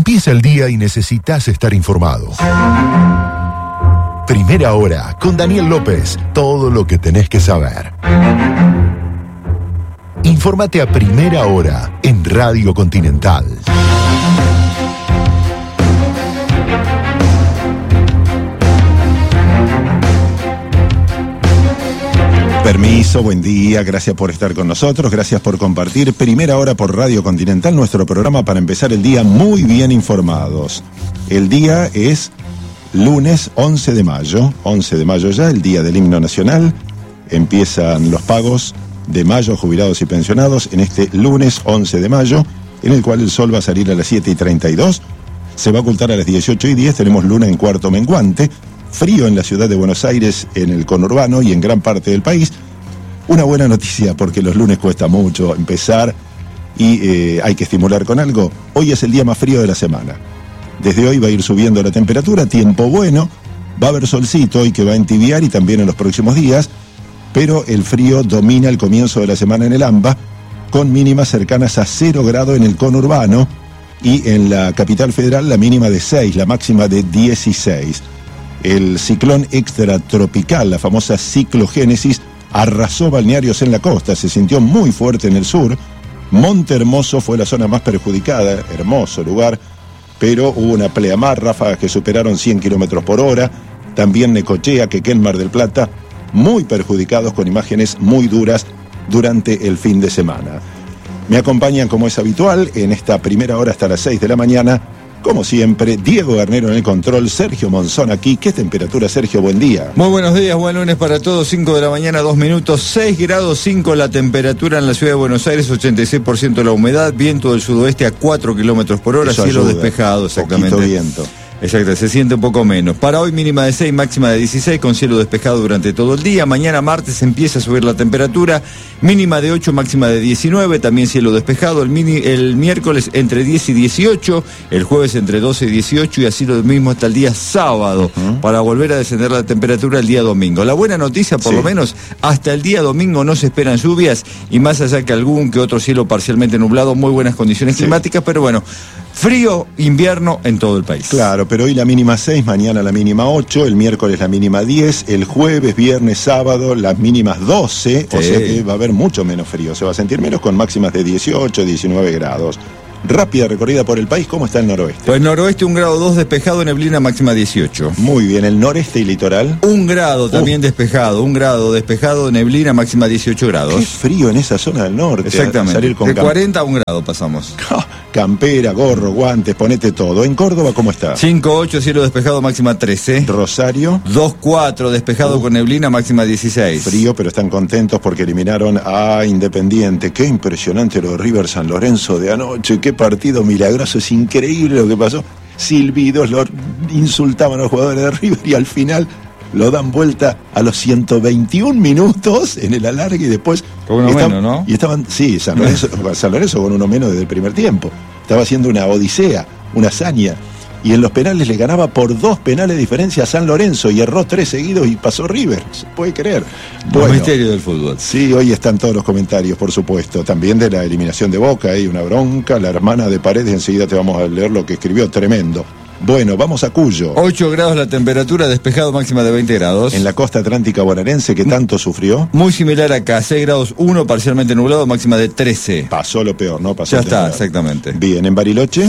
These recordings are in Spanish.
Empieza el día y necesitas estar informado. Primera Hora, con Daniel López. Todo lo que tenés que saber. Infórmate a Primera Hora en Radio Continental. Permiso, buen día, gracias por estar con nosotros, gracias por compartir Primera Hora por Radio Continental, nuestro programa para empezar el día muy bien informados. El día es lunes 11 de mayo ya, el día del himno nacional. Empiezan los pagos de mayo, jubilados y pensionados, en este lunes 11 de mayo, en el cual el sol va a salir a las 7:32, se va a ocultar a las 18:10, tenemos luna en cuarto menguante. Frío en la ciudad de Buenos Aires, en el conurbano y en gran parte del país. Una buena noticia, porque los lunes cuesta mucho empezar y hay que estimular con algo. Hoy es el día más frío de la semana. Desde hoy va a ir subiendo la temperatura, tiempo bueno, va a haber solcito hoy que va a entibiar y también en los próximos días, pero el frío domina el comienzo de la semana en el AMBA, con mínimas cercanas a 0 grado en el conurbano y en la capital federal la mínima de 6, la máxima de 16. El ciclón extratropical, la famosa ciclogénesis, arrasó balnearios en la costa, se sintió muy fuerte en el sur. Monte Hermoso fue la zona más perjudicada, hermoso lugar, pero hubo una pleamar, ráfagas que superaron 100 kilómetros por hora. También Necochea, Quequén, Mar del Plata, muy perjudicados con imágenes muy duras durante el fin de semana. Me acompañan, como es habitual, en esta primera hora hasta las 6 de la mañana, como siempre, Diego Garnero en el control, Sergio Monzón aquí. ¿Qué temperatura, Sergio? Buen día. Muy buenos días, buen lunes para todos, 5 de la mañana, 2 minutos, 6 grados 5 la temperatura en la ciudad de Buenos Aires, 86% la humedad, viento del sudoeste a 4 kilómetros por hora, eso cielo ayuda. Despejado, exactamente. Poquito viento. Exacto, se siente un poco menos. Para hoy mínima de 6, máxima de 16, con cielo despejado durante todo el día. Mañana martes empieza a subir la temperatura, mínima de 8, máxima de 19, también cielo despejado. El miércoles entre 10 y 18, el jueves entre 12 y 18 y así lo mismo hasta el día sábado, para volver a descender la temperatura el día domingo. La buena noticia, por lo menos, hasta el día domingo no se esperan lluvias y más allá que algún que otro cielo parcialmente nublado, muy buenas condiciones climáticas, pero bueno, frío invierno en todo el país. Claro, pero hoy la mínima 6, mañana la mínima 8, el miércoles la mínima 10, el jueves, viernes, sábado las mínimas 12, o sea que va a haber mucho menos frío, se va a sentir menos con máximas de 18, 19 grados. Rápida recorrida por el país, ¿cómo está el noroeste? Pues noroeste 1 grado 2 despejado, neblina máxima 18. Muy bien, el noreste y litoral. 1 grado también despejado, 1 grado despejado, neblina máxima 18 grados. Qué frío en esa zona del norte. Exactamente, Salir con de 40 a 1 grado pasamos. Campera, gorro, guantes, ponete todo. En Córdoba, ¿cómo está? 5-8, cielo despejado, máxima 13. Rosario. 2-4, despejado con neblina, máxima 16. Frío, pero están contentos porque eliminaron a Independiente. Qué impresionante lo de River San Lorenzo de anoche. Qué partido milagroso, es increíble lo que pasó. Silbidos, lo insultaban a los jugadores de River y al final lo dan vuelta a los 121 minutos en el alargue y después... Con uno menos, ¿no? Y estaban, sí, San Lorenzo con uno menos desde el primer tiempo. Estaba haciendo una odisea, una hazaña. Y en los penales le ganaba por 2 penales de diferencia a San Lorenzo y erró 3 seguidos y pasó River. ¿Se puede creer? Bueno, misterio del fútbol. Sí, hoy están todos los comentarios, por supuesto. También de la eliminación de Boca, hay una bronca. La hermana de Paredes, enseguida te vamos a leer lo que escribió, tremendo. Bueno, vamos a Cuyo. 8 grados la temperatura, despejado, máxima de 20 grados. En la costa atlántica bonaerense, que tanto sufrió. Muy similar acá, 6 grados 1, parcialmente nublado, máxima de 13. Pasó lo peor, ¿no? Pasó ya está, exactamente. Bien, en Bariloche.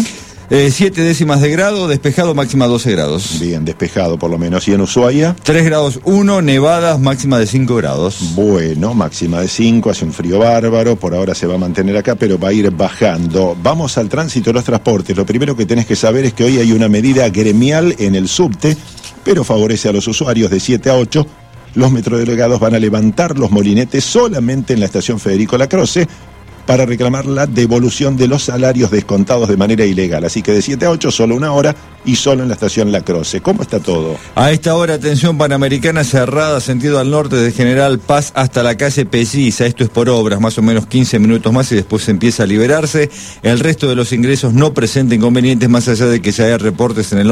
7 décimas de grado, despejado, máxima 12 grados. Bien, despejado por lo menos. ¿Y en Ushuaia? 3 grados 1, nevadas, máxima de 5 grados. Bueno, máxima de 5, hace un frío bárbaro, por ahora se va a mantener acá, pero va a ir bajando. Vamos al tránsito de los transportes. Lo primero que tenés que saber es que hoy hay una medida gremial en el subte, pero favorece a los usuarios de 7 a 8. Los metrodelegados van a levantar los molinetes solamente en la estación Federico Lacroce, para reclamar la devolución de los salarios descontados de manera ilegal. Así que de 7 a 8, solo 1 hora y solo en la estación Lacroce. ¿Cómo está todo? A esta hora, atención panamericana cerrada, sentido al norte de General Paz hasta la calle Pelliza. Esto es por obras, más o menos 15 minutos más y después empieza a liberarse. El resto de los ingresos no presenta inconvenientes, más allá de que ya hay reportes en el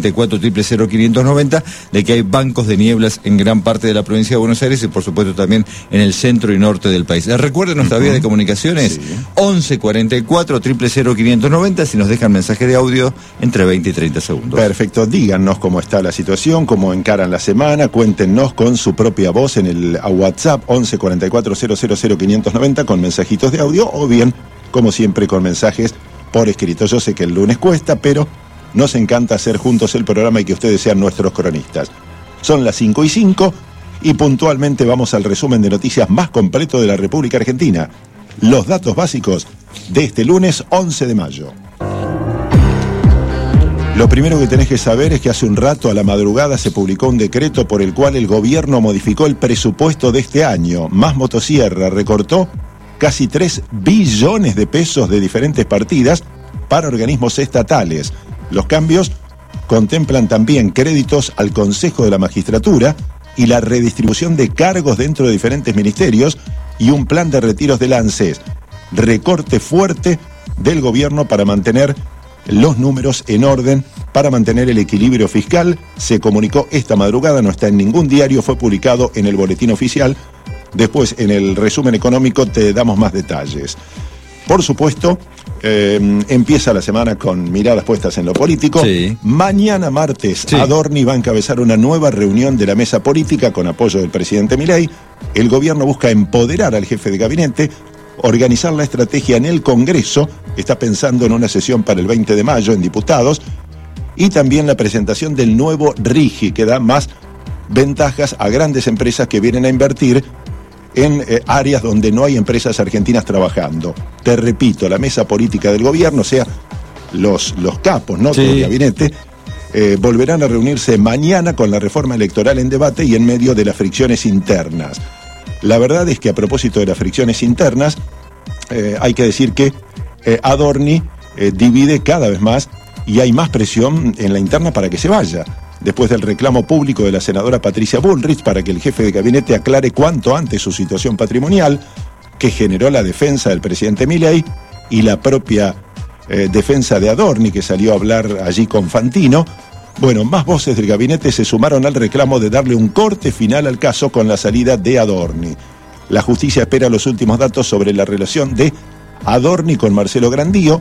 1144-00590 de que hay bancos de nieblas en gran parte de la provincia de Buenos Aires y por supuesto también en el centro y norte del país. Recuerden nuestra vía de comunicaciones, informaciones. Sí. 11 44 000 590, si nos dejan mensaje de audio entre 20 y 30 segundos. Perfecto, díganos cómo está la situación, cómo encaran la semana, cuéntenos con su propia voz en el WhatsApp 11 44 000 590 con mensajitos de audio o bien, como siempre, con mensajes por escrito. Yo sé que el lunes cuesta, pero nos encanta hacer juntos el programa y que ustedes sean nuestros cronistas. Son las 5:05 y puntualmente vamos al resumen de noticias más completo de la República Argentina. Los datos básicos de este lunes 11 de mayo. Lo primero que tenés que saber es que hace un rato a la madrugada se publicó un decreto por el cual el gobierno modificó el presupuesto de este año. Más Motosierra recortó casi 3 billones de pesos de diferentes partidas para organismos estatales. Los cambios contemplan también créditos al Consejo de la Magistratura y la redistribución de cargos dentro de diferentes ministerios y un plan de retiros del ANSES. Recorte fuerte del gobierno para mantener los números en orden, para mantener el equilibrio fiscal. Se comunicó esta madrugada, no está en ningún diario, fue publicado en el boletín oficial. Después, en el resumen económico, te damos más detalles. Por supuesto, empieza la semana con miradas puestas en lo político. Sí. Mañana martes, Sí. Adorni va a encabezar una nueva reunión de la mesa política con apoyo del presidente Milei. El gobierno busca empoderar al jefe de gabinete, organizar la estrategia en el Congreso, está pensando en una sesión para el 20 de mayo en diputados, y también la presentación del nuevo RIGI, que da más ventajas a grandes empresas que vienen a invertir en áreas donde no hay empresas argentinas trabajando. Te repito, la mesa política del gobierno, o sea, los capos, ¿no? Sí. Todo el gabinete, volverán a reunirse mañana con la reforma electoral en debate y en medio de las fricciones internas. La verdad es que a propósito de las fricciones internas, hay que decir que Adorni divide cada vez más y hay más presión en la interna para que se vaya. Después del reclamo público de la senadora Patricia Bullrich para que el jefe de gabinete aclare cuanto antes su situación patrimonial, que generó la defensa del presidente Milei y la propia defensa de Adorni, que salió a hablar allí con Fantino. Bueno, más voces del gabinete se sumaron al reclamo de darle un corte final al caso con la salida de Adorni. La justicia espera los últimos datos sobre la relación de Adorni con Marcelo Grandío.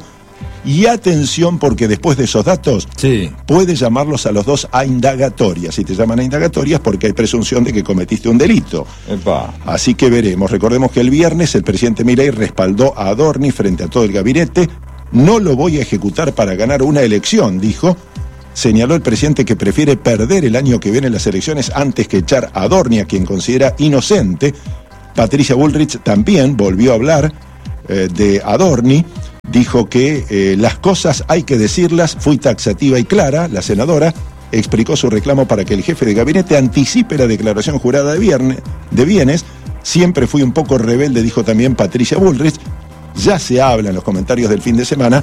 Y atención, porque después de esos datos Sí. puede llamarlos a los dos a indagatorias. Si te llaman a indagatorias, porque hay presunción de que cometiste un delito. Epa. Así que veremos. Recordemos que el viernes el presidente Milei respaldó a Adorni frente a todo el gabinete. No lo voy a ejecutar para ganar una elección, dijo. Señaló el presidente que prefiere perder el año que viene las elecciones antes que echar a Adorni, a quien considera inocente. Patricia Bullrich también volvió a hablar de Adorni. Dijo que las cosas hay que decirlas, fui taxativa y clara. La senadora explicó su reclamo para que el jefe de gabinete anticipe la declaración jurada de bienes. Siempre fui un poco rebelde, dijo también Patricia Bullrich. Ya se habla en los comentarios del fin de semana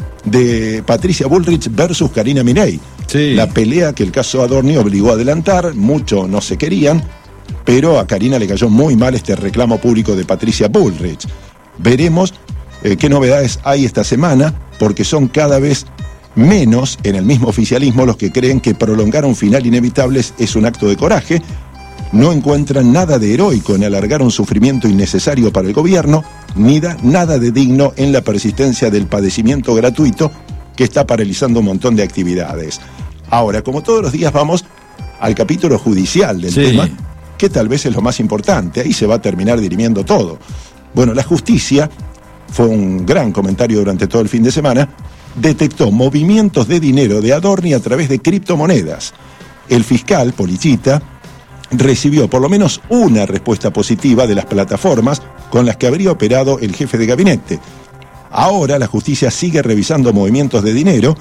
de Patricia Bullrich versus Karina Milei. Sí. La pelea que el caso Adorni obligó a adelantar, mucho no se querían, pero a Karina le cayó muy mal este reclamo público de Patricia Bullrich. Veremos qué novedades hay esta semana, porque son cada vez menos en el mismo oficialismo los que creen que prolongar un final inevitable es un acto de coraje. No encuentran nada de heroico en alargar un sufrimiento innecesario para el gobierno, ni nada de digno en la persistencia del padecimiento gratuito que está paralizando un montón de actividades. Ahora, como todos los días, vamos al capítulo judicial del tema, que tal vez es lo más importante. Ahí se va a terminar dirimiendo todo. Bueno, la justicia, fue un gran comentario durante todo el fin de semana, detectó movimientos de dinero de Adorni a través de criptomonedas. El fiscal, Polichita, recibió por lo menos una respuesta positiva de las plataformas con las que habría operado el jefe de gabinete. Ahora la justicia sigue revisando movimientos de dinero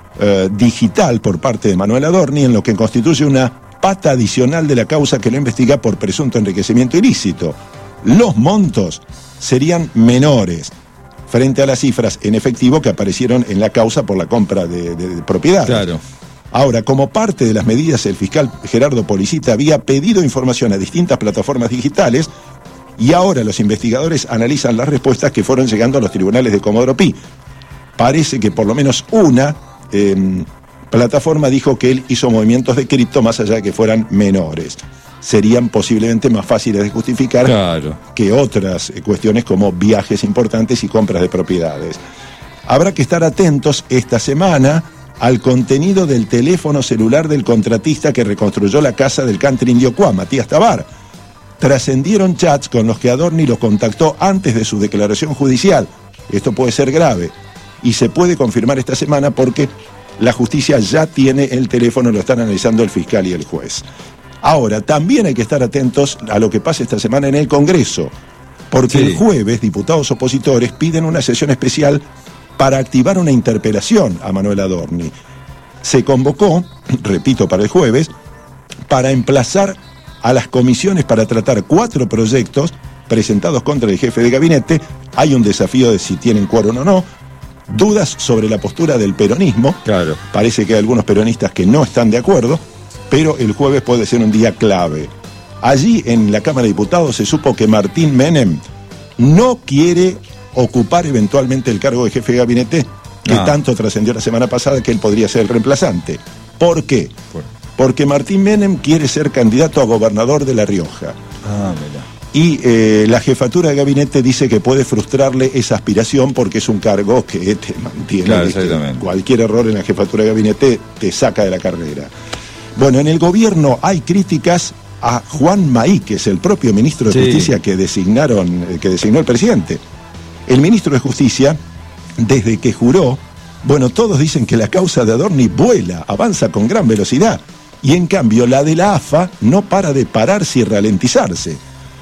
digital por parte de Manuel Adorni, en lo que constituye una pata adicional de la causa que lo investiga por presunto enriquecimiento ilícito. Los montos serían menores frente a las cifras en efectivo que aparecieron en la causa por la compra de propiedades. Claro. Ahora, como parte de las medidas, el fiscal Gerardo Policita había pedido información a distintas plataformas digitales y ahora los investigadores analizan las respuestas que fueron llegando a los tribunales de Comodoro Pi. Parece que por lo menos una plataforma dijo que él hizo movimientos de cripto más allá de que fueran menores. serían posiblemente más fáciles de justificar que otras cuestiones como viajes importantes y compras de propiedades. Habrá que estar atentos esta semana al contenido del teléfono celular del contratista que reconstruyó la casa del country indio Cuá, Matías Tabar. Trascendieron chats con los que Adorni los contactó antes de su declaración judicial. Esto puede ser grave y se puede confirmar esta semana porque la justicia ya tiene el teléfono, lo están analizando el fiscal y el juez. Ahora, también hay que estar atentos a lo que pase esta semana en el Congreso, porque el jueves diputados opositores piden una sesión especial para activar una interpelación a Manuel Adorni. Se convocó, repito, para el jueves, para emplazar a las comisiones para tratar 4 proyectos presentados contra el jefe de gabinete. Hay un desafío de si tienen quórum o no, dudas sobre la postura del peronismo. Parece que hay algunos peronistas que no están de acuerdo, pero el jueves puede ser un día clave. Allí en la Cámara de Diputados se supo que Martín Menem no quiere ocupar eventualmente el cargo de jefe de gabinete que tanto trascendió la semana pasada que él podría ser el reemplazante. ¿Por qué? Porque Martín Menem quiere ser candidato a gobernador de La Rioja. Y la jefatura de gabinete dice que puede frustrarle esa aspiración porque es un cargo que te mantiene. Cualquier error en la jefatura de gabinete te saca de la carrera. Bueno, en el gobierno hay críticas a Juan Maíquez, el propio ministro de Justicia que designó el presidente. El ministro de Justicia, desde que juró, bueno, todos dicen que la causa de Adorni vuela, avanza con gran velocidad, y en cambio la de la AFA no para de pararse y ralentizarse.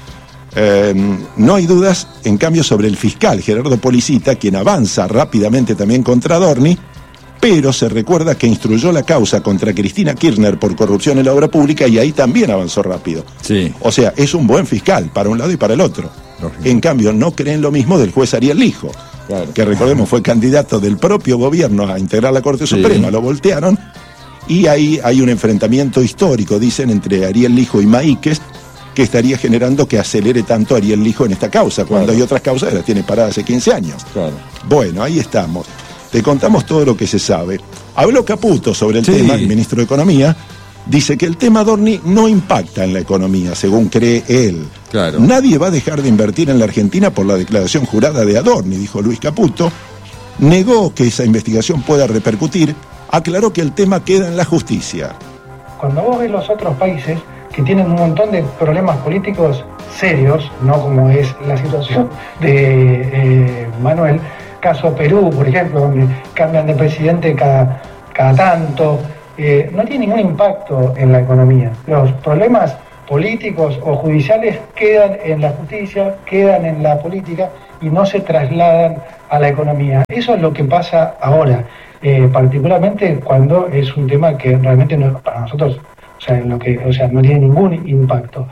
No hay dudas, en cambio, sobre el fiscal Gerardo Policita, quien avanza rápidamente también contra Adorni, pero se recuerda que instruyó la causa contra Cristina Kirchner por corrupción en la obra pública y ahí también avanzó rápido. O sea, es un buen fiscal para un lado y para el otro. En cambio, no creen lo mismo del juez Ariel Lijo, que recordemos fue candidato del propio gobierno a integrar la Corte Suprema, lo voltearon, y ahí hay un enfrentamiento histórico, dicen, entre Ariel Lijo y Maíquez, que estaría generando que acelere tanto Ariel Lijo en esta causa, cuando hay otras causas que las tiene paradas hace 15 años. Bueno, ahí estamos. Te contamos todo lo que se sabe. Habló Caputo sobre el tema, el ministro de Economía. Dice que el tema Adorni no impacta en la economía, según cree él. Nadie va a dejar de invertir en la Argentina por la declaración jurada de Adorni, dijo Luis Caputo. Negó que esa investigación pueda repercutir. Aclaró que el tema queda en la justicia. Cuando vos ves los otros países que tienen un montón de problemas políticos serios, no como es la situación de Manuel, caso Perú, por ejemplo, donde cambian de presidente cada tanto, no tiene ningún impacto en la economía. Los problemas políticos o judiciales quedan en la justicia, quedan en la política y no se trasladan a la economía. Eso es lo que pasa ahora, particularmente cuando es un tema que realmente no, para nosotros, no tiene ningún impacto.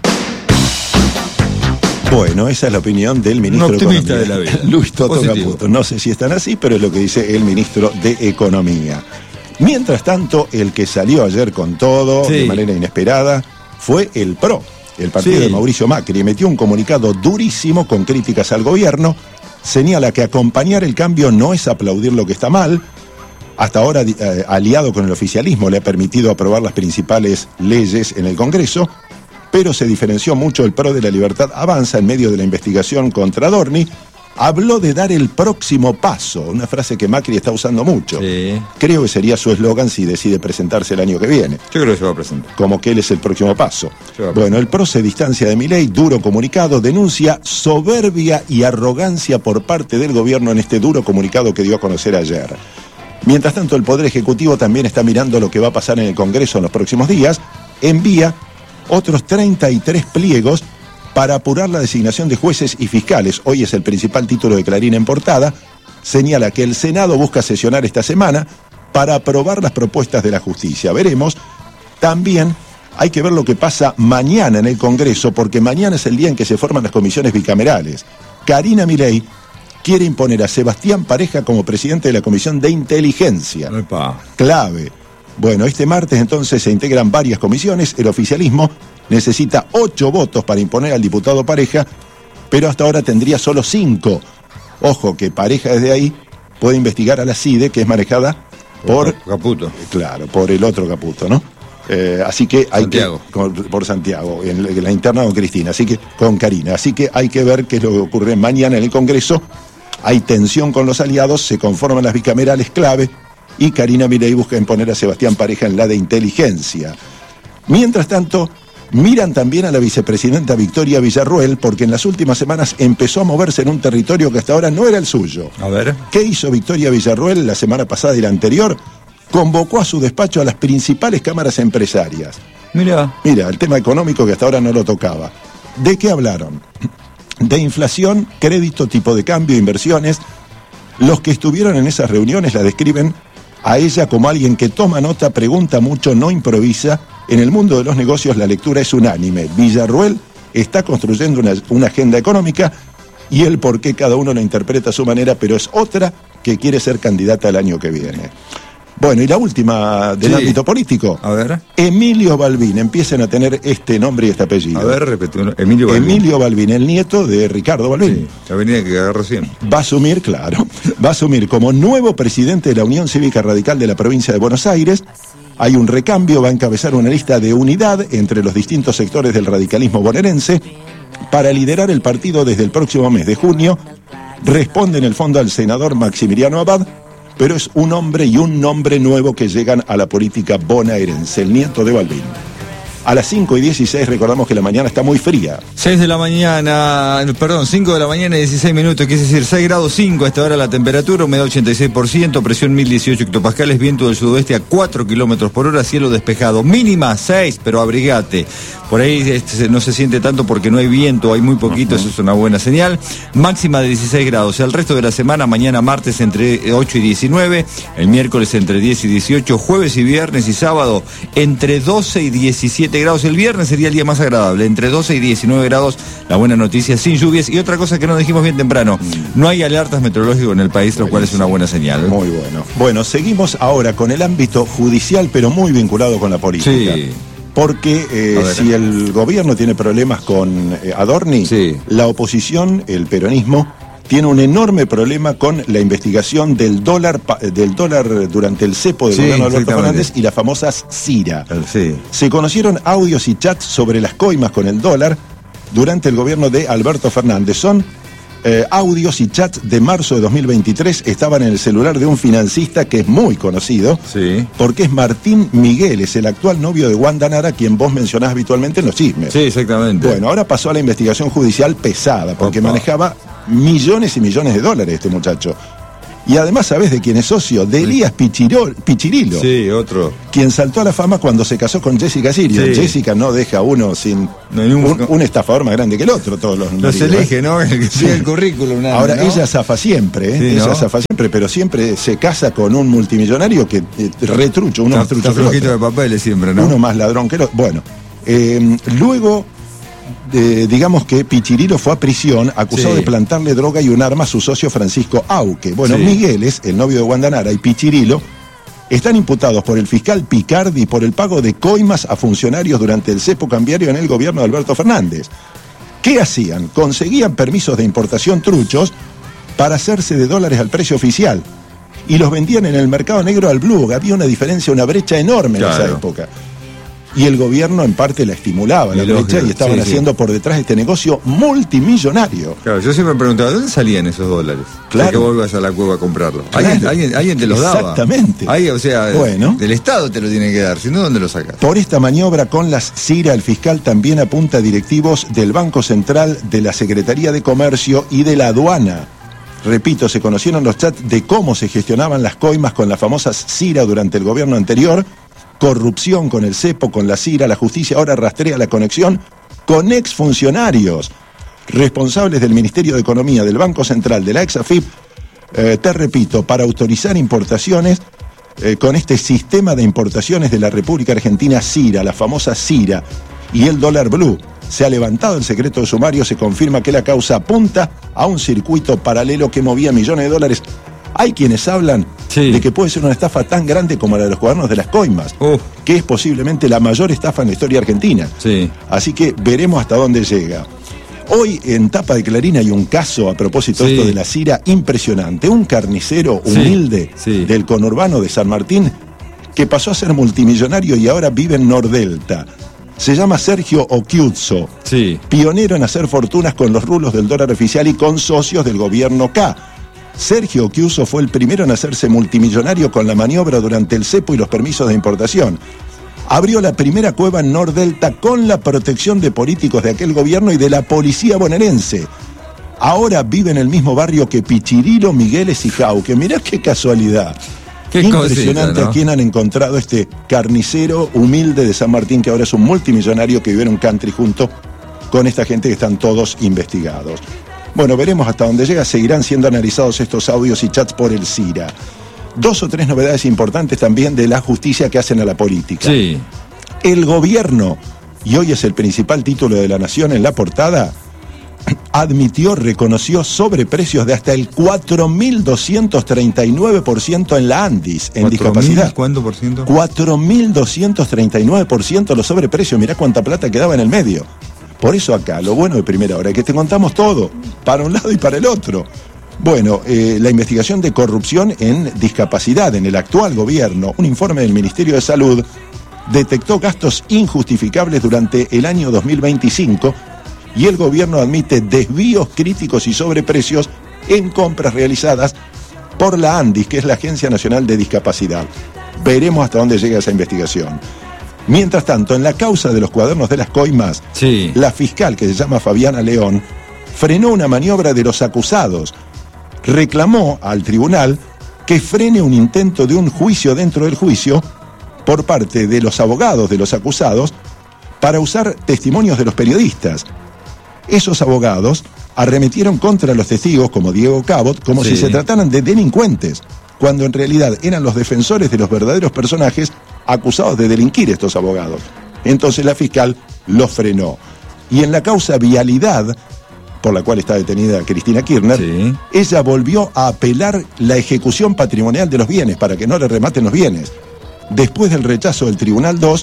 Bueno, esa es la opinión del ministro de Economía, de la vida. Luis Toto Caputo. No sé si están así, pero es lo que dice el ministro de Economía. Mientras tanto, el que salió ayer con todo, de manera inesperada, fue el PRO, el partido de Mauricio Macri. Metió un comunicado durísimo con críticas al gobierno. Señala que acompañar el cambio no es aplaudir lo que está mal. Hasta ahora, aliado con el oficialismo, le ha permitido aprobar las principales leyes en el Congreso, pero se diferenció mucho el PRO de la Libertad Avanza en medio de la investigación contra Adorni. Habló de dar el próximo paso, una frase que Macri está usando mucho. Creo que sería su eslogan si decide presentarse el año que viene. Yo creo que se va a presentar. Como que él es el próximo paso. Bueno, el PRO se distancia de Milei, duro comunicado, denuncia soberbia y arrogancia por parte del gobierno en este duro comunicado que dio a conocer ayer. Mientras tanto, el Poder Ejecutivo también está mirando lo que va a pasar en el Congreso en los próximos días. Envía otros 33 pliegos para apurar la designación de jueces y fiscales. Hoy es el principal título de Clarín en portada. Señala que el Senado busca sesionar esta semana para aprobar las propuestas de la justicia. Veremos. También hay que ver lo que pasa mañana en el Congreso, porque mañana es el día en que se forman las comisiones bicamerales. Karina Milei quiere imponer a Sebastián Pareja como presidente de la Comisión de Inteligencia. Clave. Bueno, este martes entonces se integran varias comisiones. El oficialismo necesita 8 votos para imponer al diputado Pareja, pero hasta ahora tendría solo 5. Ojo que Pareja desde ahí puede investigar a la CIDE, que es manejada por Caputo. Claro, por el otro Caputo, ¿no? Así que hay Santiago. por Santiago, en la interna con Cristina, así que con Karina. Así que hay que ver qué es lo que ocurre mañana en el Congreso. Hay tensión con los aliados, se conforman las bicamerales clave y Karina Milei busca imponer a Sebastián Pareja en la de inteligencia. Mientras tanto, miran también a la vicepresidenta Victoria Villarruel porque en las últimas semanas empezó a moverse en un territorio que hasta ahora no era el suyo. A ver. ¿Qué hizo Victoria Villarruel la semana pasada y la anterior? Convocó a su despacho a las principales cámaras empresarias. Mira, El tema económico que hasta ahora no lo tocaba. ¿De qué hablaron? De inflación, crédito, tipo de cambio, inversiones. Los que estuvieron en esas reuniones la describen a ella como alguien que toma nota, pregunta mucho, no improvisa. En el mundo de los negocios la lectura es unánime. Villarruel está construyendo una agenda económica y el por qué cada uno la interpreta a su manera, pero es otra que quiere ser candidata el año que viene. Bueno, y la última del ámbito político. A ver. Emilio Balbín. Empiecen a tener este nombre y este apellido. A ver, repetimos. Emilio Balbín. Emilio Balbín, el nieto de Ricardo Balbín. Sí, la avenida que agarró recién. Va a asumir como nuevo presidente de la Unión Cívica Radical de la provincia de Buenos Aires. Hay un recambio, va a encabezar una lista de unidad entre los distintos sectores del radicalismo bonaerense para liderar el partido desde el próximo mes de junio. Responde en el fondo al senador Maximiliano Abad, pero es un hombre y un nombre nuevo que llegan a la política bonaerense, el nieto de Balbín. A las 5:16 recordamos que la mañana está muy fría. 5 de la mañana y 16 minutos, quise decir 6 grados 5 a esta hora la temperatura, humedad 86%, presión 1018 hectopascales, viento del sudoeste a 4 kilómetros por hora, cielo despejado, mínima 6, pero abrigate. Por ahí no se siente tanto porque no hay viento, hay muy poquito, eso es una buena señal. Máxima de 16 grados. El resto de la semana, mañana martes entre 8 y 19, el miércoles entre 10 y 18, jueves y viernes y sábado entre 12 y 17 grados. El viernes sería el día más agradable, entre 12 y 19 grados, la buena noticia, sin lluvias. Y otra cosa que no dijimos bien temprano, no hay alertas meteorológicas en el país, lo cual es una buena señal. Muy bueno. Bueno, seguimos ahora con el ámbito judicial, pero muy vinculado con la política. Sí. Porque si el gobierno tiene problemas con Adorni, sí, la oposición, el peronismo, tiene un enorme problema con la investigación del dólar durante el cepo del gobierno de Alberto Fernández y las famosas CIRA. Sí. Se conocieron audios y chats sobre las coimas con el dólar durante el gobierno de Alberto Fernández. Son audios y chats de marzo de 2023, estaban en el celular de un financista que es muy conocido, sí, porque es Martín Miguel, es el actual novio de Wanda Nara, quien vos mencionás habitualmente en los chismes. Sí, exactamente. Bueno, ahora pasó a la investigación judicial pesada, porque manejaba millones y millones de dólares este muchacho. Y además, ¿sabés de quién es socio? De Elías Pichirilo. Sí, otro. Quien saltó a la fama cuando se casó con Jessica Sirio. Sí. Jessica no deja a uno sin un estafador más grande que el otro. Todos los elige, ¿no? El que sigue el currículum. Ahora, ¿no? Ella zafa siempre, ¿eh? Sí, ella zafa siempre, pero siempre se casa con un multimillonario que retrucho, uno más trucho que el otro. De papeles siempre, ¿no? Uno más ladrón que el otro. Bueno, luego... digamos que Pichirilo fue a prisión acusado de plantarle droga y un arma a su socio Francisco Auque. Bueno, Miguel es el novio de Wanda Nara y Pichirilo están imputados por el fiscal Picardi por el pago de coimas a funcionarios durante el cepo cambiario en el gobierno de Alberto Fernández. ¿Qué hacían? Conseguían permisos de importación truchos para hacerse de dólares al precio oficial y los vendían en el mercado negro al blue. Había una diferencia, una brecha enorme en esa época. Y el gobierno en parte la estimulaba, la brecha, y estaban haciendo por detrás este negocio multimillonario. Claro, yo siempre me preguntaba, ¿dónde salían esos dólares? Claro. Que vos vas a la cueva a comprarlo. Claro. ¿Alguien te los daba? Exactamente. Ahí, o sea, bueno, del Estado te lo tiene que dar, si no, ¿dónde lo sacas? Por esta maniobra con las CIRA, el fiscal también apunta a directivos del Banco Central, de la Secretaría de Comercio y de la Aduana. Repito, se conocieron los chats de cómo se gestionaban las coimas con las famosas CIRA durante el gobierno anterior. Corrupción con el cepo, con la CIRA, la justicia ahora rastrea la conexión con exfuncionarios responsables del Ministerio de Economía, del Banco Central, de la ex-AFIP, te repito, para autorizar importaciones con este sistema de importaciones de la República Argentina CIRA, la famosa CIRA, y el dólar blue. Se ha levantado el secreto de sumario, se confirma que la causa apunta a un circuito paralelo que movía millones de dólares. Hay quienes hablan de que puede ser una estafa tan grande como la de los cuadernos de las coimas, que es posiblemente la mayor estafa en la historia argentina. Así que veremos hasta dónde llega. Hoy en tapa de Clarín hay un caso a propósito de esto de la CIRA impresionante. Un carnicero humilde del conurbano de San Martín que pasó a ser multimillonario y ahora vive en Nordelta. Se llama Sergio Occhiuzzo, Sí. pionero en hacer fortunas con los rulos del dólar oficial y con socios del gobierno K. Sergio Occhiuzzo fue el primero en hacerse multimillonario con la maniobra durante el cepo y los permisos de importación. Abrió la primera cueva en Nordelta con la protección de políticos de aquel gobierno y de la policía bonaerense. Ahora vive en el mismo barrio que Pichirilo, Migueles y Jauque. Mirá qué casualidad. Qué impresionante, cosita, ¿no? a quien han encontrado este carnicero humilde de San Martín, que ahora es un multimillonario que vive en un country junto con esta gente que están todos investigados. Bueno, veremos hasta dónde llega. Seguirán siendo analizados estos audios y chats por el CIRA. 2 o 3 novedades importantes también de la justicia que hacen a la política. Sí. El gobierno, y hoy es el principal título de La Nación en la portada, reconoció sobreprecios de hasta el 4.239% en la ANDIS, en discapacidad. ¿Cuánto por ciento? 4.239% los sobreprecios. Mirá cuánta plata quedaba en el medio. Por eso acá, lo bueno de Primera Hora es que te contamos todo, para un lado y para el otro. Bueno, la investigación de corrupción en discapacidad en el actual gobierno, un informe del Ministerio de Salud, detectó gastos injustificables durante el año 2025 y el gobierno admite desvíos críticos y sobreprecios en compras realizadas por la ANDIS, que es la Agencia Nacional de Discapacidad. Veremos hasta dónde llega esa investigación. Mientras tanto, en la causa de los cuadernos de las coimas, Sí. la fiscal, que se llama Fabiana León, frenó una maniobra de los acusados. Reclamó al tribunal que frene un intento de un juicio dentro del juicio por parte de los abogados de los acusados para usar testimonios de los periodistas. Esos abogados arremetieron contra los testigos, como Diego Cabot, como Sí. si se trataran de delincuentes, cuando en realidad eran los defensores de los verdaderos personajes acusados de delinquir estos abogados. Entonces la fiscal los frenó. Y en la causa Vialidad, por la cual está detenida Cristina Kirchner, Sí. ella volvió a apelar la ejecución patrimonial de los bienes para que no le rematen los bienes. Después del rechazo del Tribunal 2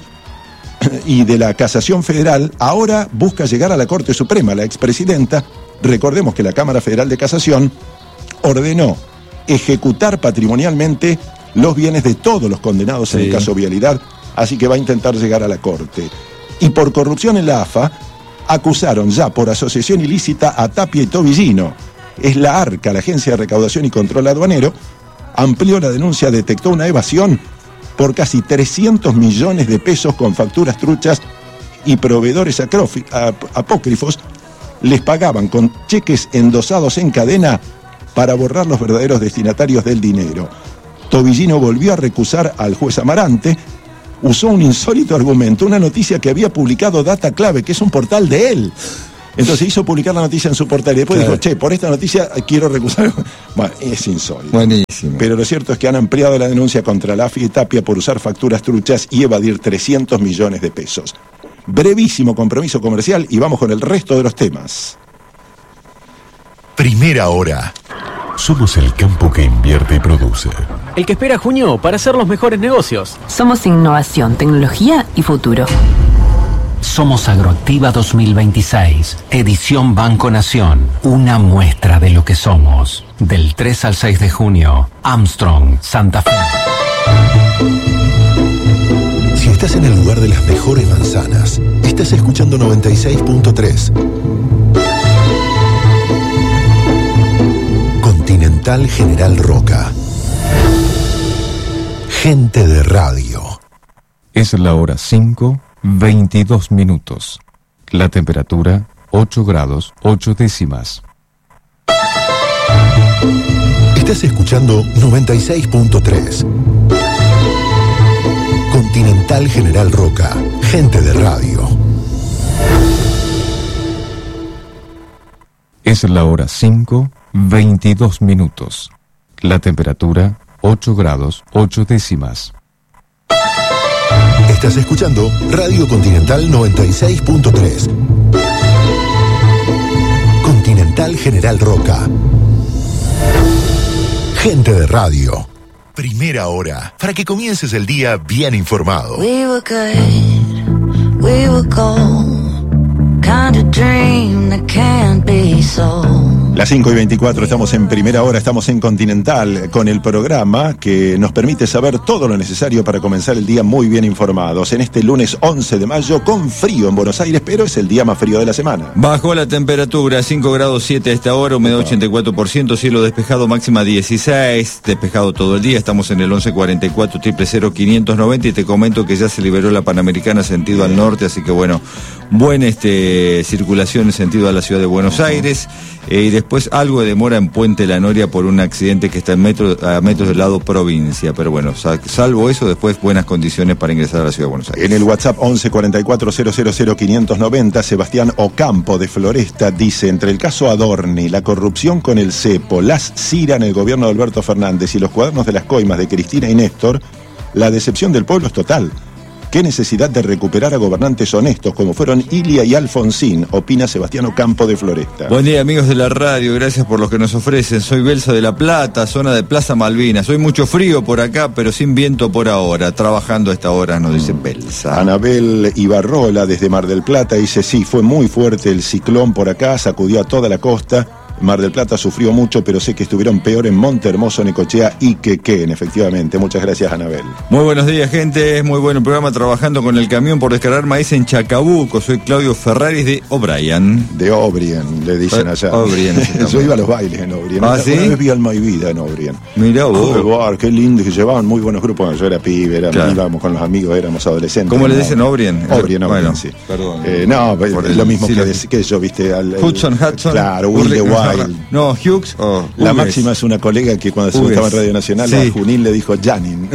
y de la Casación Federal, ahora busca llegar a la Corte Suprema. La expresidenta, recordemos que la Cámara Federal de Casación ordenó ejecutar patrimonialmente los bienes de todos los condenados en Sí. el caso Vialidad, así que va a intentar llegar a la Corte. Y por corrupción en la AFA, acusaron ya por asociación ilícita a Tapia y Tobillino. Es la ARCA, la Agencia de Recaudación y Control Aduanero, amplió la denuncia, detectó una evasión por casi 300 millones de pesos con facturas truchas y proveedores apócrifos les pagaban con cheques endosados en cadena para borrar los verdaderos destinatarios del dinero. Tobillino volvió a recusar al juez Amarante, usó un insólito argumento, una noticia que había publicado Data Clave, que es un portal de él. Entonces hizo publicar la noticia en su portal y después Claro. dijo, che, por esta noticia quiero recusar. Bueno, es insólito. Buenísimo. Pero lo cierto es que han ampliado la denuncia contra la AFI y Tapia por usar facturas truchas y evadir 300 millones de pesos. Brevísimo compromiso comercial y vamos con el resto de los temas. Primera Hora. Somos el campo que invierte y produce. El que espera junio para hacer los mejores negocios. Somos innovación, tecnología y futuro. Somos Agroactiva 2026, edición Banco Nación, una muestra de lo que somos. Del 3 al 6 de junio, Armstrong, Santa Fe. Si estás en el lugar de las mejores manzanas, estás escuchando 96.3. Continental General Roca. Gente de radio. Es la hora 5:22 minutos. La temperatura 8 grados 8 décimas. Estás escuchando 96.3. Continental General Roca. Gente de radio. Es la hora 5:22 minutos. La temperatura 8 grados 8 décimas. Estás escuchando Radio Continental 96.3. Continental General Roca. Gente de radio. Primera Hora, para que comiences el día bien informado. We were good, we were gold, kind of dream that can't be sold. Las 5:24, estamos en primera hora, estamos en Continental con el programa que nos permite saber todo lo necesario para comenzar el día muy bien informados. En este lunes 11 de mayo, con frío en Buenos Aires, pero es el día más frío de la semana. Bajó la temperatura, 5 grados 7 a esta hora, humedad 84%, cielo despejado, máxima 16, despejado todo el día. Estamos en el 1144 000 590 y te comento que ya se liberó la Panamericana sentido al norte, así que bueno, buena circulación en sentido a la ciudad de Buenos Aires. Y después algo de demora en Puente La Noria por un accidente que está a metros del lado provincia. Pero bueno, salvo eso, después buenas condiciones para ingresar a la ciudad de Buenos Aires. En el WhatsApp 1144 000 590, Sebastián Ocampo de Floresta dice: entre el caso Adorni, la corrupción con el cepo, las CIRA en el gobierno de Alberto Fernández y los cuadernos de las coimas de Cristina y Néstor, la decepción del pueblo es total. ¿Qué necesidad de recuperar a gobernantes honestos como fueron Ilia y Alfonsín? Opina Sebastián Ocampo de Floresta. Buen día, amigos de la radio, gracias por lo que nos ofrecen. Soy Belsa de La Plata, zona de Plaza Malvinas. Hoy mucho frío por acá, pero sin viento por ahora. Trabajando a esta hora, nos dice Belsa. Anabel Ibarrola desde Mar del Plata dice: sí, fue muy fuerte el ciclón por acá, sacudió a toda la costa. Mar del Plata sufrió mucho, pero sé que estuvieron peor en Monte Hermoso, Necochea y Quequén, efectivamente. Muchas gracias, Anabel. Muy buenos días, gente. Es muy bueno el programa, trabajando con el camión por descargar maíz en Chacabuco. Soy Claudio Ferraris de O'Brien. De O'Brien, le dicen allá. O'Brien. Yo iba a los bailes en O'Brien. ¿Ah, sí? Una vez vi Alma y Vida en O'Brien. Mirá vos. Qué lindo, que llevaban muy buenos grupos. Cuando yo era pibe, claro, íbamos con los amigos, éramos adolescentes. ¿Cómo le dicen O'Brien? O'Brien, bueno, sí. Perdón. No, lo mismo que yo, viste. Hudson. Claro, Will the Wild. No, Hughes. La máxima es una colega que cuando se estaba en Radio Nacional, sí, a Junín le dijo Janin.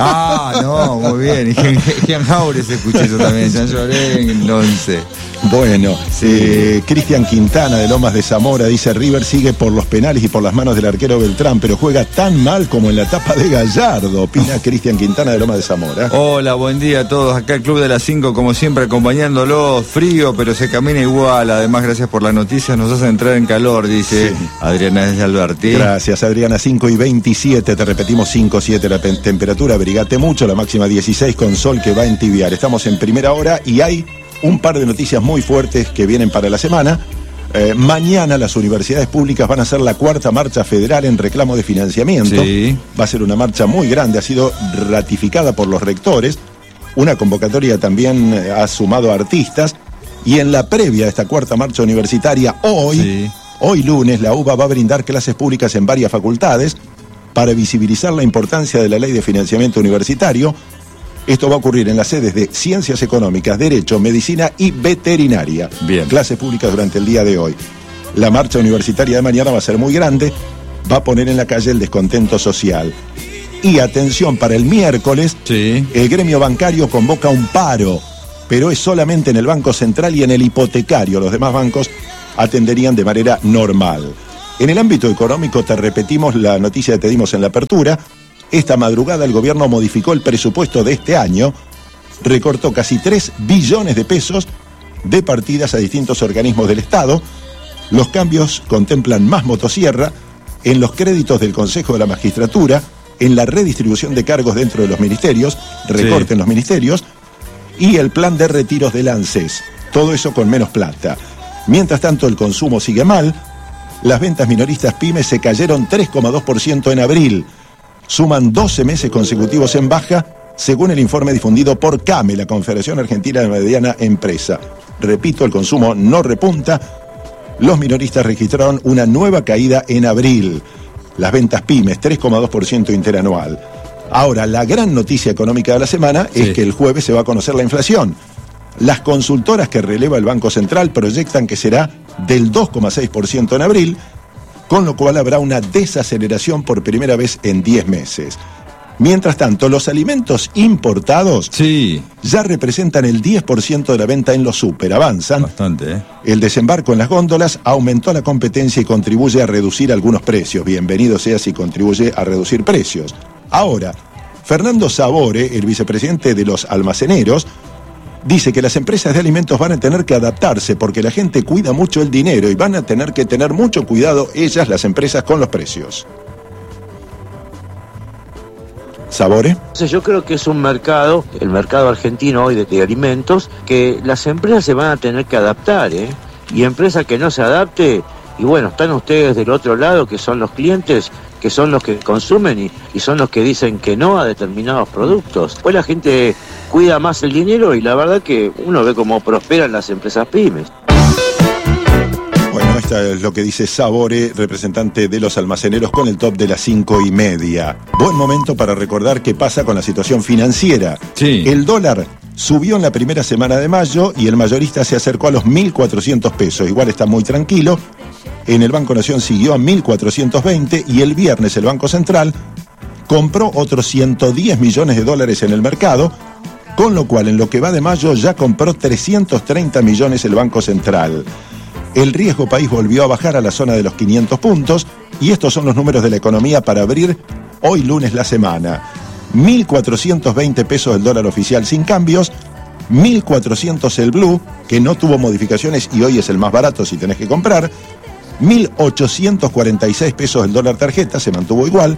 Ah, no, muy bien. Y Jean Jaures escuché yo también. Jean Llorén, el 11. Bueno, sí. Cristian Quintana de Lomas de Zamora dice: River sigue por los penales y por las manos del arquero Beltrán, pero juega tan mal como en la etapa de Gallardo. Opina Cristian Quintana de Lomas de Zamora. Hola, buen día a todos. Acá el Club de las 5, como siempre, acompañándolo. Frío, pero se camina igual. Además, gracias por las noticias, nos hace entrar en calor, dice Adriana desde Alberti. Gracias, Adriana. 5:27, te repetimos 5:07 la temperatura. Abrigate mucho, la máxima 16 con sol que va a entibiar. Estamos en primera hora y hay un par de noticias muy fuertes que vienen para la semana. Mañana las universidades públicas van a hacer la cuarta marcha federal en reclamo de financiamiento. Sí. Va a ser una marcha muy grande, ha sido ratificada por los rectores. Una convocatoria también ha sumado a artistas. Y en la previa de esta cuarta marcha universitaria, hoy lunes, la UBA va a brindar clases públicas en varias facultades para visibilizar la importancia de la ley de financiamiento universitario. Esto va a ocurrir en las sedes de Ciencias Económicas, Derecho, Medicina y Veterinaria. Bien. Clases públicas durante el día de hoy. La marcha universitaria de mañana va a ser muy grande, va a poner en la calle el descontento social. Y atención, para el miércoles, el gremio bancario convoca un paro, pero es solamente en el Banco Central y en el hipotecario. Los demás bancos atenderían de manera normal. En el ámbito económico, te repetimos la noticia que te dimos en la apertura. Esta madrugada el gobierno modificó el presupuesto de este año, recortó casi 3 billones de pesos de partidas a distintos organismos del Estado. Los cambios contemplan más motosierra en los créditos del Consejo de la Magistratura, en la redistribución de cargos dentro de los ministerios, recorte en los ministerios, y el plan de retiros del ANSES. Todo eso con menos plata. Mientras tanto, el consumo sigue mal. Las ventas minoristas pymes se cayeron 3,2% en abril. Suman 12 meses consecutivos en baja, según el informe difundido por CAME, la Confederación Argentina de Mediana Empresa. Repito, el consumo no repunta. Los minoristas registraron una nueva caída en abril. Las ventas pymes, 3,2% interanual. Ahora, la gran noticia económica de la semana es que el jueves se va a conocer la inflación. Las consultoras que releva el Banco Central proyectan que será del 2,6% en abril, con lo cual habrá una desaceleración por primera vez en 10 meses. Mientras tanto, los alimentos importados ya representan el 10% de la venta en los súper. Avanzan. Bastante, El desembarco en las góndolas aumentó la competencia y contribuye a reducir algunos precios. Bienvenido sea si contribuye a reducir precios. Ahora, Fernando Sabore, el vicepresidente de los almaceneros, dice que las empresas de alimentos van a tener que adaptarse porque la gente cuida mucho el dinero y van a tener que tener mucho cuidado ellas, las empresas, con los precios. ¿Sabore? Yo creo que es un mercado, el mercado argentino hoy de alimentos, que las empresas se van a tener que adaptar, Y empresa que no se adapte Y bueno, están ustedes del otro lado, que son los clientes, que son los que consumen y son los que dicen que no a determinados productos. Pues la gente cuida más el dinero y la verdad que uno ve cómo prosperan las empresas pymes. Bueno, esta es lo que dice Sabore, representante de los almaceneros, con el top de las 5:30. Buen momento para recordar qué pasa con la situación financiera. Sí. El dólar subió en la primera semana de mayo y el mayorista se acercó a los 1.400 pesos. Igual está muy tranquilo. En el Banco Nación siguió a 1.420 y el viernes el Banco Central compró otros 110 millones de dólares en el mercado, con lo cual en lo que va de mayo ya compró 330 millones el Banco Central. El riesgo país volvió a bajar a la zona de los 500 puntos y estos son los números de la economía para abrir hoy lunes la semana. 1.420 pesos el dólar oficial sin cambios, 1.400 el blue, que no tuvo modificaciones y hoy es el más barato si tenés que comprar, 1.846 pesos el dólar tarjeta, se mantuvo igual,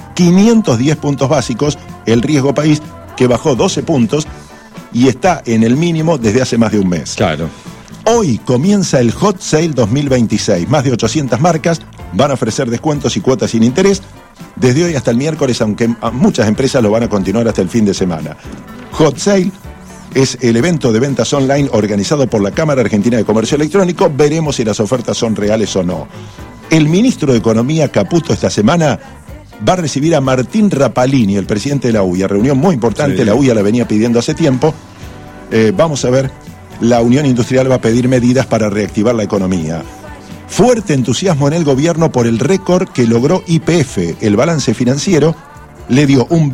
510 puntos básicos el riesgo país, que bajó 12 puntos y está en el mínimo desde hace más de un mes. Claro. Hoy comienza el Hot Sale 2026. Más de 800 marcas van a ofrecer descuentos y cuotas sin interés desde hoy hasta el miércoles, aunque muchas empresas lo van a continuar hasta el fin de semana. Hot Sale es el evento de ventas online organizado por la Cámara Argentina de Comercio Electrónico. Veremos si las ofertas son reales o no. El ministro de Economía, Caputo, esta semana va a recibir a Martín Rapalini, el presidente de la UIA. Reunión muy importante, sí. La UIA la venía pidiendo hace tiempo. Vamos a ver. La Unión Industrial va a pedir medidas para reactivar la economía. Fuerte entusiasmo en el gobierno por el récord que logró YPF. El balance financiero le dio un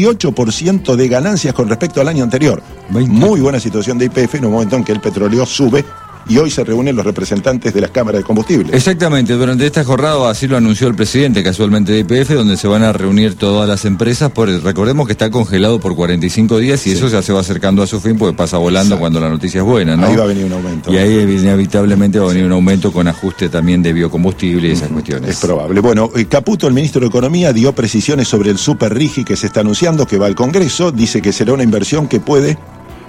28% de ganancias con respecto al año anterior. 20. Muy buena situación de YPF en un momento en que el petróleo sube y hoy se reúnen los representantes de las cámaras de combustible. Exactamente, durante esta jornada así lo anunció el presidente casualmente de YPF, donde se van a reunir todas las empresas. Recordemos que está congelado por 45 días y sí, eso ya se va acercando a su fin porque pasa volando. Exacto. Cuando la noticia es buena, ¿no? Ahí va a venir un aumento. Y ahí inevitablemente va a venir un aumento con ajuste también de biocombustible y esas cuestiones. Es probable. Bueno, Caputo, el ministro de Economía, dio precisiones sobre el Super RIGI que se está anunciando, que va al Congreso. Dice que será una inversión que puede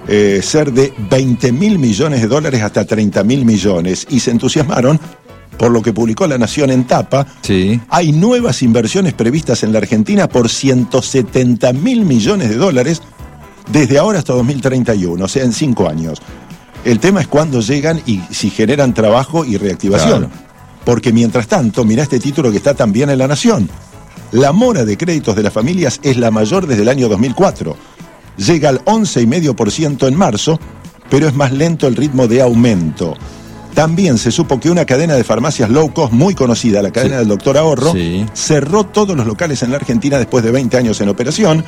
ser de 20.000 millones de dólares hasta 30.000 millones. Y se entusiasmaron por lo que publicó La Nación en tapa. Sí. Hay nuevas inversiones previstas en la Argentina por 170.000 millones de dólares desde ahora hasta 2031, o sea, en 5 años. El tema es cuándo llegan y si generan trabajo y reactivación. Claro. Porque mientras tanto, mirá este título que está también en La Nación. La mora de créditos de las familias es la mayor desde el año 2004. Llega al 11,5% en marzo, pero es más lento el ritmo de aumento. También se supo que una cadena de farmacias low cost muy conocida, la cadena del Doctor Ahorro, cerró todos los locales en la Argentina después de 20 años en operación,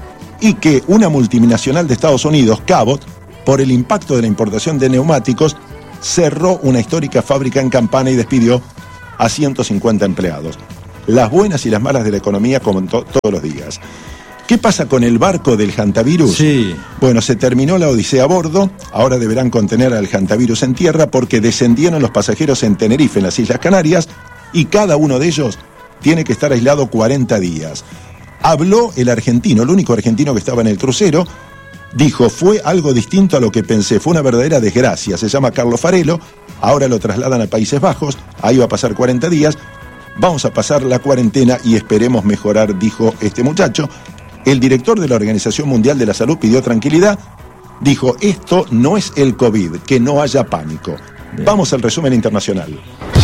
y que una multinacional de Estados Unidos, Cabot, por el impacto de la importación de neumáticos, cerró una histórica fábrica en Campana y despidió a 150 empleados. Las buenas y las malas de la economía como todos los días. ¿Qué pasa con el barco del hantavirus? Sí. Bueno, se terminó la odisea a bordo, ahora deberán contener al hantavirus en tierra porque descendieron los pasajeros en Tenerife, en las Islas Canarias, y cada uno de ellos tiene que estar aislado 40 días. Habló el argentino, el único argentino que estaba en el crucero, dijo, fue algo distinto a lo que pensé, fue una verdadera desgracia. Se llama Carlos Farelo, ahora lo trasladan a Países Bajos, ahí va a pasar 40 días, vamos a pasar la cuarentena y esperemos mejorar, dijo este muchacho. El director de la Organización Mundial de la Salud pidió tranquilidad, dijo, esto no es el COVID, que no haya pánico. Bien. Vamos al resumen internacional.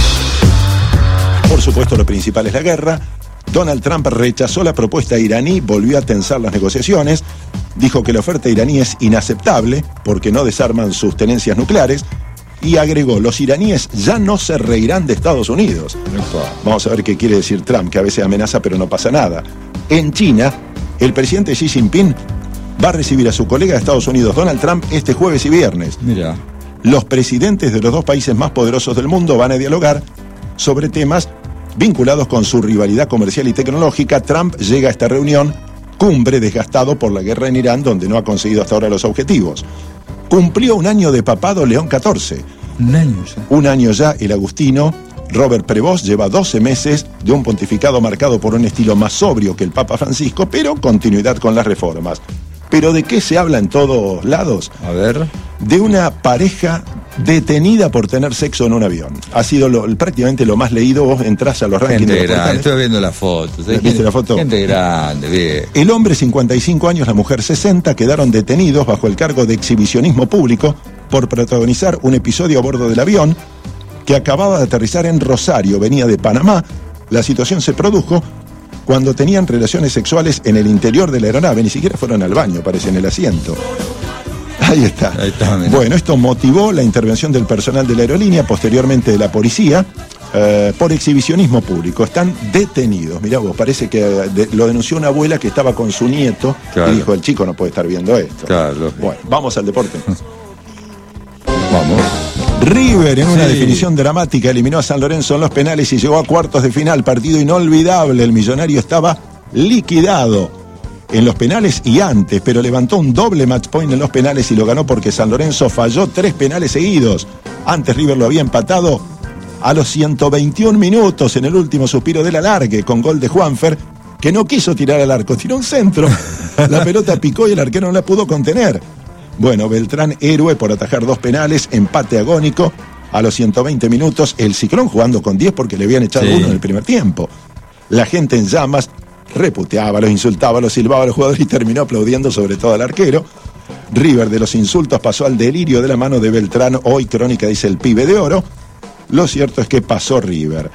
Por supuesto, lo principal es la guerra. Donald Trump rechazó la propuesta iraní, volvió a tensar las negociaciones, dijo que la oferta iraní es inaceptable porque no desarman sus tenencias nucleares y agregó, los iraníes ya no se reirán de Estados Unidos. Vamos a ver qué quiere decir Trump, que a veces amenaza pero no pasa nada. En China, el presidente Xi Jinping va a recibir a su colega de Estados Unidos, Donald Trump, este jueves y viernes. Mira. Los presidentes de los dos países más poderosos del mundo van a dialogar sobre temas vinculados con su rivalidad comercial y tecnológica. Trump llega a esta reunión, cumbre, desgastado por la guerra en Irán, donde no ha conseguido hasta ahora los objetivos. Cumplió un año de papado León XIV. Un año ya el agustino. Robert Prevost lleva 12 meses de un pontificado marcado por un estilo más sobrio que el Papa Francisco, pero continuidad con las reformas. ¿Pero de qué se habla en todos lados? A ver. De una pareja detenida por tener sexo en un avión. Ha sido prácticamente lo más leído. Vos entrás a los rankings Gente de los grande, portales. estoy viendo las fotos. ¿Viste la foto? Gente grande, bien. El hombre 55 años, la mujer 60, quedaron detenidos bajo el cargo de exhibicionismo público por protagonizar un episodio a bordo del avión que acababa de aterrizar en Rosario, venía de Panamá. La situación se produjo cuando tenían relaciones sexuales en el interior de la aeronave, ni siquiera fueron al baño, parece, en el asiento. Ahí está. Bueno, esto motivó la intervención del personal de la aerolínea, posteriormente de la policía, por exhibicionismo público. Están detenidos. Mirá vos, parece que lo denunció una abuela que estaba con su nieto, claro, y dijo, el chico no puede estar viendo esto. Claro. Bueno, vamos al deporte. Vamos. River, en una definición dramática, eliminó a San Lorenzo en los penales y llegó a cuartos de final. Partido inolvidable. El millonario estaba liquidado en los penales y antes, pero levantó un doble match point en los penales y lo ganó porque San Lorenzo falló 3 penales seguidos. Antes River lo había empatado a los 121 minutos en el último suspiro del alargue, con gol de Juanfer, que no quiso tirar al arco, tiró un centro. La pelota picó y el arquero no la pudo contener. Bueno, Beltrán, héroe por atajar 2 penales, empate agónico. A los 120 minutos, el Ciclón jugando con 10 porque le habían echado uno en el primer tiempo. La gente en llamas reputeaba, los insultaba, los silbaba a los jugadores y terminó aplaudiendo sobre todo al arquero. River de los insultos pasó al delirio de la mano de Beltrán. Hoy Crónica dice el pibe de oro. Lo cierto es que pasó River.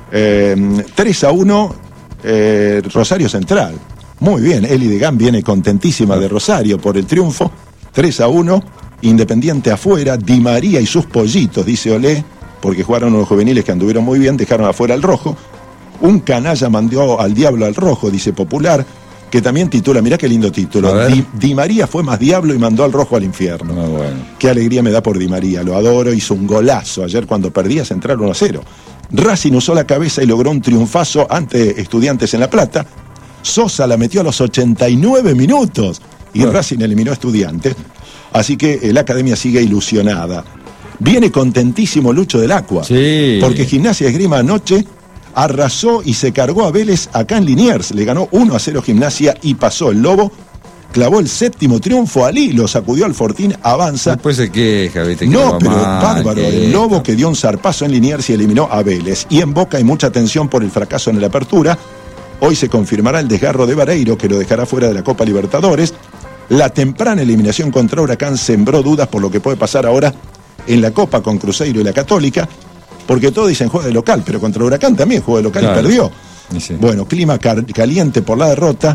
3-1 Rosario Central. Muy bien, Eli Degan viene contentísima de Rosario por el triunfo. 3-1, Independiente afuera, Di María y sus pollitos, dice Olé, porque jugaron unos juveniles que anduvieron muy bien, dejaron afuera al rojo. Un canalla mandó al diablo al rojo, dice Popular, que también titula, mirá qué lindo título, Di María fue más diablo y mandó al rojo al infierno. Bueno. Qué alegría me da por Di María, lo adoro, hizo un golazo ayer cuando perdía Central 1-0. Racing usó la cabeza y logró un triunfazo ante Estudiantes en La Plata. Sosa la metió a los 89 minutos y Racing eliminó a Estudiantes. Así que la academia sigue ilusionada. Viene contentísimo Lucho del Acua, porque Gimnasia Esgrima anoche arrasó y se cargó a Vélez acá en Liniers. Le ganó 1-0 Gimnasia y pasó. El Lobo clavó el 7º triunfo al hilo, sacudió al Fortín, avanza. Después se queja, ¿viste? No, pero bárbaro. El Lobo que dio un zarpazo en Liniers y eliminó a Vélez. Y en Boca hay mucha tensión por el fracaso en la apertura. Hoy se confirmará el desgarro de Vareiro, que lo dejará fuera de la Copa Libertadores. La temprana eliminación contra Huracán sembró dudas por lo que puede pasar ahora en la Copa con Cruzeiro y la Católica, porque todos dicen juega de local, pero contra Huracán también juega de local, claro, y perdió. Sí. Bueno, clima caliente por la derrota,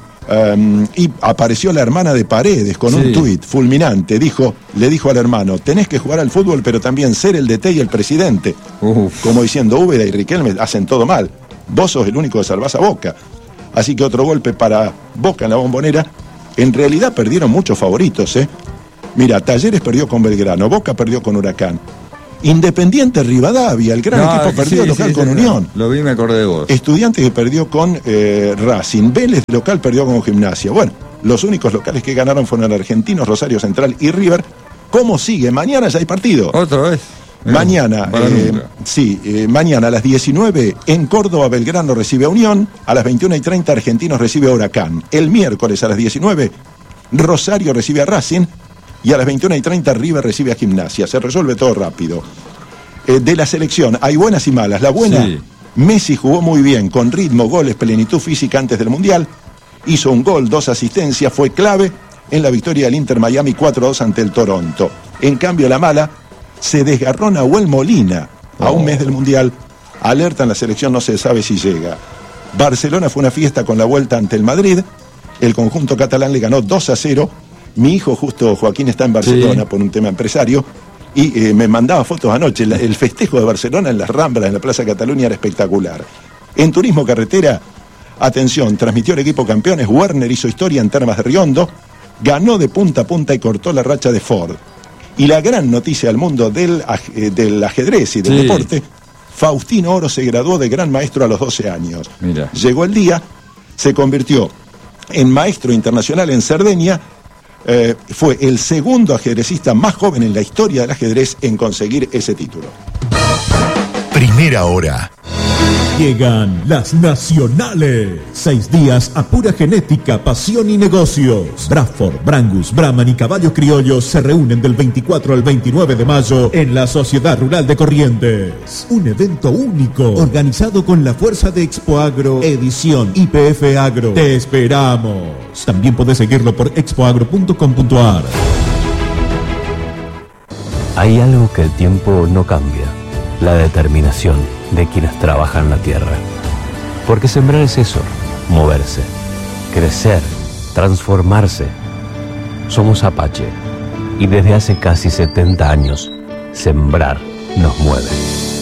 y apareció la hermana de Paredes con un tuit fulminante. Le dijo al hermano, tenés que jugar al fútbol, pero también ser el DT y el presidente. Como diciendo, Úbeda y Riquelme hacen todo mal. Vos sos el único que salvás a Boca. Así que otro golpe para Boca en la Bombonera. En realidad perdieron muchos favoritos, Mira, Talleres perdió con Belgrano, Boca perdió con Huracán. Independiente Rivadavia, el gran equipo perdió local con Unión. Lo vi, me acordé de vos. Estudiantes que perdió con Racing. Vélez local perdió con Gimnasia. Bueno, los únicos locales que ganaron fueron Argentinos, Rosario Central y River. ¿Cómo sigue? Mañana ya hay partido. ¿Otra vez? Mañana, mañana a las 19 en Córdoba Belgrano recibe a Unión, a las 21:30 Argentinos recibe a Huracán. El miércoles a las 19 Rosario recibe a Racing y a las 21:30 River recibe a Gimnasia. Se resuelve todo rápido. De la selección hay buenas y malas. La buena, Messi jugó muy bien, con ritmo, goles, plenitud física antes del Mundial. Hizo un gol, 2 asistencias, fue clave en la victoria del Inter Miami 4-2 ante el Toronto. En cambio la mala, se desgarró Nahuel Molina a un mes del Mundial. Alerta en la selección, no se sabe si llega. Barcelona fue una fiesta con la vuelta ante el Madrid. El conjunto catalán le ganó 2-0. Mi hijo justo Joaquín está en Barcelona por un tema empresario y me mandaba fotos anoche. El festejo de Barcelona en las Ramblas, en la Plaza Cataluña, era espectacular. En turismo carretera, atención, transmitió el equipo campeones. Werner hizo historia en Termas de Riondo, ganó de punta a punta y cortó la racha de Ford. Y la gran noticia al mundo del ajedrez y del deporte, Faustino Oro se graduó de gran maestro a los 12 años. Mira. Llegó el día, se convirtió en maestro internacional en Cerdeña, fue el segundo ajedrecista más joven en la historia del ajedrez en conseguir ese título. Primera hora. Llegan las nacionales. 6 días a pura genética, pasión y negocios. Bradford, Brangus, Brahman y caballos criollos se reúnen del 24 al 29 de mayo en la Sociedad Rural de Corrientes. Un evento único, organizado con la fuerza de Expo Agro, edición IPF Agro. Te esperamos. También podés seguirlo por expoagro.com.ar. Hay algo que el tiempo no cambia. La determinación de quienes trabajan la tierra. Porque sembrar es eso, moverse, crecer, transformarse. Somos Apache y desde hace casi 70 años, sembrar nos mueve.